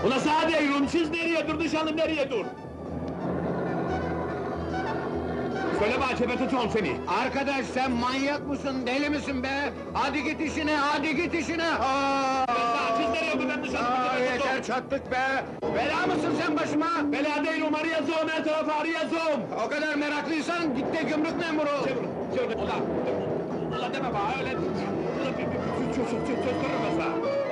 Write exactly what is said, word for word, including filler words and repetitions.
Ula sağa değilim, siz nereye dur, nişanlım nereye dur? Söyle bana, çepe tutuyorum seni! Arkadaş sen manyak mısın, deli misin be? Hadi git işine, hadi git işine! Aa! Sağa, siz nereye dur, ben nişanlımı Aa, çepe yeter tutuyorum! çattık be! Bela mısın sen başıma? Bela değilim, arayazım, her tarafı arayazım! O kadar meraklıysan git de gümrük memuru ol! Çevir, çevir, ula! Ula deme bana, öyle... Ula, bir, bir, bir, söz, söz, söz, söz, söz, söz, söz,